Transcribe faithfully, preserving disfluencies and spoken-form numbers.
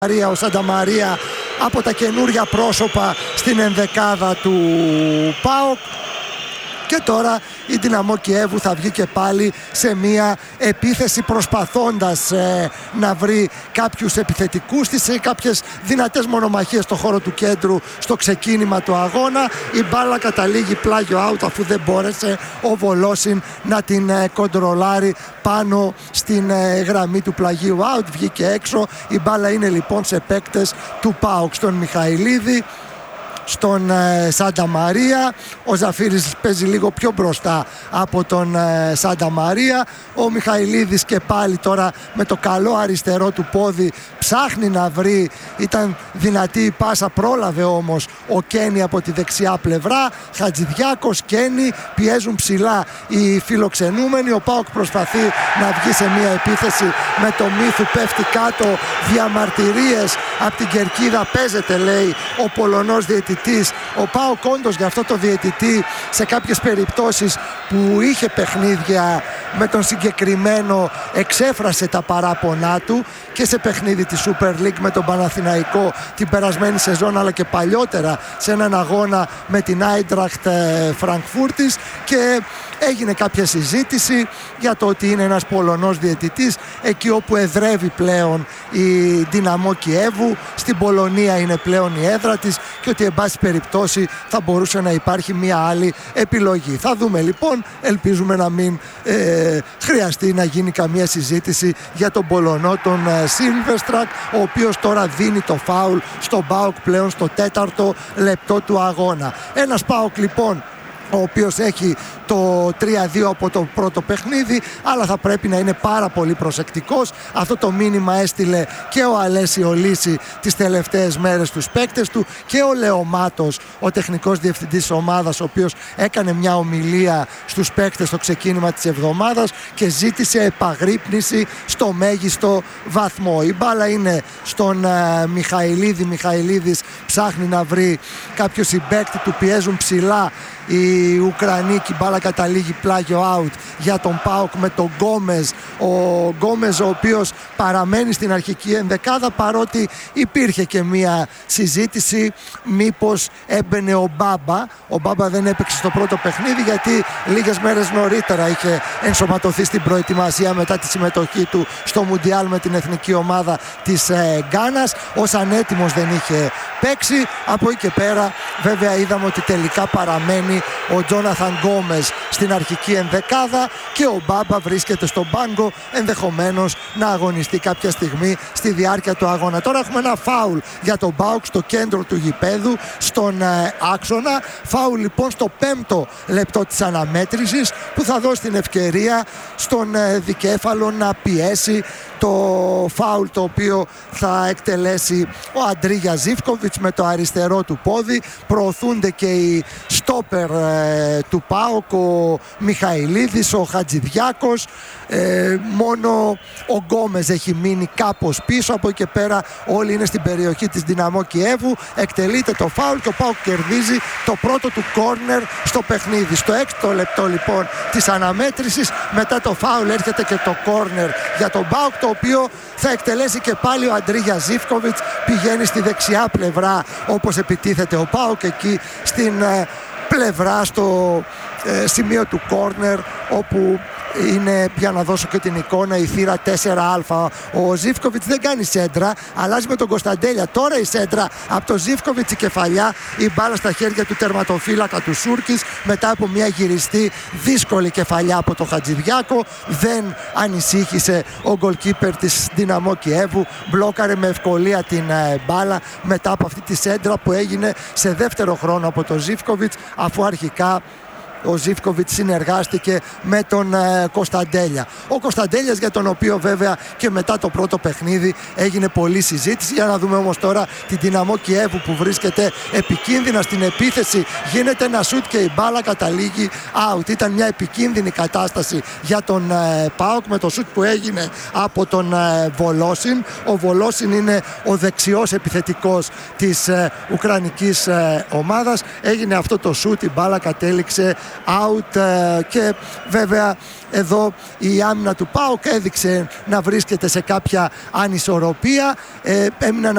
Ο Σάντα Μαρία από τα καινούρια πρόσωπα στην ενδεκάδα του ΠΑΟΚ. Και τώρα η Δυναμό Κιέβου θα βγει και πάλι σε μια επίθεση, προσπαθώντας ε, να βρει κάποιους επιθετικούς της, σε κάποιες δυνατές μονομαχίες στο χώρο του κέντρου στο ξεκίνημα του αγώνα. Η μπάλα καταλήγει πλάγιο out, αφού δεν μπόρεσε ο Βολόσιν να την ε, κοντρολάρει πάνω στην ε, γραμμή του πλαγίου out. Βγήκε έξω. Η μπάλα είναι λοιπόν σε παίκτες του ΠΑΟΚ, στον Μιχαηλίδη, στον ε, Σάντα Μαρία. Ο Ζαφύρης παίζει λίγο πιο μπροστά από τον ε, Σάντα Μαρία. Ο Μιχαηλίδης και πάλι τώρα με το καλό αριστερό του πόδι ψάχνει να βρει. Ήταν δυνατή η πάσα, πρόλαβε όμως ο Κένι από τη δεξιά πλευρά. Χατζηδιάκος, Κένι, πιέζουν ψηλά οι φιλοξενούμενοι. Ο ΠΑΟΚ προσπαθεί να βγει σε μια επίθεση με το Μύθου, πέφτει κάτω. Διαμαρτυρίες από την κερκίδα. Παίζεται, λέει ο Πολωνός διαιτητής. Ο ΠΑΟΚ όντως για αυτό το διαιτητή σε κάποιες περιπτώσεις που είχε παιχνίδια με τον συγκεκριμένο εξέφρασε τα παράπονά του και σε παιχνίδι της Super League με τον Παναθηναϊκό την περασμένη σεζόν, αλλά και παλιότερα σε έναν αγώνα με την Άιντραχτ Φραγκφούρτης, και έγινε κάποια συζήτηση για το ότι είναι ένας Πολωνός διαιτητής εκεί όπου εδρεύει πλέον η Δυναμό Κιέβου. Στην Πολωνία είναι πλέον η έδρα της και ότι εν πάση περιπτώσει θα μπορούσε να υπάρχει μια άλλη επιλογή. Θα δούμε λοιπόν, ελπίζουμε να μην ε, χρειαστεί να γίνει καμία συζήτηση για τον Πολωνό, τον ε, Σίλβεστρακ, ο οποίος τώρα δίνει το φάουλ στον ΠΑΟΚ πλέον στο τέταρτο λεπτό του αγώνα. Ένας ΠΑΟΚ λοιπόν ο οποίος έχει το τρία δύο από το πρώτο παιχνίδι, αλλά θα πρέπει να είναι πάρα πολύ προσεκτικός. Αυτό το μήνυμα έστειλε και ο Αλέσιο Λύση τις τελευταίες μέρες στους παίκτες του, και ο Λεωμάτος, ο τεχνικός διευθυντής της ομάδας, ο οποίος έκανε μια ομιλία στους παίκτες στο ξεκίνημα της εβδομάδας και ζήτησε επαγρύπνηση στο μέγιστο βαθμό. Η μπάλα είναι στον uh, Μιχαηλίδη. Μιχαηλίδης ψάχνει να βρει κάποιο συμπαίκτη του, πιέζουν ψηλά οι Ουκρανοί και η μπάλα καταλήγει πλάγιο out για τον ΠΑΟΚ με τον Γκόμες. Ο Γκόμες, ο οποίος παραμένει στην αρχική ενδεκάδα, παρότι υπήρχε και μία συζήτηση μήπως έμπαινε ο Μπάμπα. Ο Μπάμπα δεν έπαιξε στο πρώτο παιχνίδι γιατί λίγες μέρες νωρίτερα είχε ενσωματωθεί στην προετοιμασία μετά τη συμμετοχή του στο Μουντιάλ με την εθνική ομάδα της ε, Γκάνας. Ως ανέτοιμος δεν είχε παίξει. Από εκεί και πέρα βέβαια είδαμε ότι τελικά παραμένει ο Τζόναθαν Γκόμες στην αρχική ενδεκάδα και ο Μπάμπα βρίσκεται στον πάγκο, ενδεχομένως να αγωνιστεί κάποια στιγμή στη διάρκεια του αγώνα. Τώρα έχουμε ένα φάουλ για τον ΠΑΟΚ στο κέντρο του γηπέδου, στον ε, άξονα. Φάουλ λοιπόν στο πέμπτο λεπτό της αναμέτρησης, που θα δώσει την ευκαιρία στον ε, δικέφαλο να πιέσει το φάουλ, το οποίο θα εκτελέσει ο Αντρίγια Ζίβκοβιτς με το αριστερό του πόδι. Προωθούνται και οι στόπερ ε, του ΠΑΟΚ, ο Μιχαηλίδης, ο Χατζηδιάκος. Ε, μόνο ο Γκόμες έχει μείνει κάπως πίσω. Από εκεί και πέρα όλοι είναι στην περιοχή της Δυναμό Κιέβου. Εκτελείται το φάουλ και ο ΠΑΟΚ κερδίζει το πρώτο του κόρνερ στο παιχνίδι. Στο έκτο λεπτό λοιπόν της αναμέτρησης, μετά το φάουλ έρχεται και το κόρνερ για τον ΠΑΟΚ, το οποίο θα εκτελέσει και πάλι ο Αντρίγια Ζίβκοβιτς. Πηγαίνει στη δεξιά πλευρά όπως επιτίθεται ο ΠΑΟΚ, εκεί στην ε, πλευρά στο ε, σημείο του κόρνερ, όπου είναι, για να δώσω και την εικόνα, η θύρα τέσσερα α. Ο Ζίβκοβιτς δεν κάνει σέντρα, αλλάζει με τον Κωνσταντέλια. Τώρα η σέντρα από τον Ζίβκοβιτς, η κεφαλιά, η μπάλα στα χέρια του τερματοφύλακα του Σούρκης, μετά από μια γυριστή δύσκολη κεφαλιά από τον Χατζηδιάκο. Δεν ανησύχησε ο γκολκίπερ της Δυναμό Κιέβου, μπλόκαρε με ευκολία την ε, μπάλα μετά από αυτή τη σέντρα που έγινε σε δεύτερο χρόνο από τον Ζίβκοβιτς, αφού αρχικά ο Ζίβκοβιτς συνεργάστηκε με τον ε, Κωνσταντέλια. Ο Κωνσταντέλιας, για τον οποίο βέβαια και μετά το πρώτο παιχνίδι έγινε πολλή συζήτηση. Για να δούμε όμως τώρα την Δυναμό Κιέβου που βρίσκεται επικίνδυνα στην επίθεση. Γίνεται ένα σουτ και η μπάλα καταλήγει out. Ήταν μια επικίνδυνη κατάσταση για τον ε, ΠΑΟΚ με το σουτ που έγινε από τον ε, Βολόσιν. Ο Βολόσιν είναι ο δεξιός επιθετικός της ε, ουκρανικής ε, ομάδας. Έγινε αυτό το σουτ, η μπάλα κατέληξε out και βέβαια εδώ η άμυνα του ΠΑΟΚ έδειξε να βρίσκεται σε κάποια ανισορροπία. Ε, έμειναν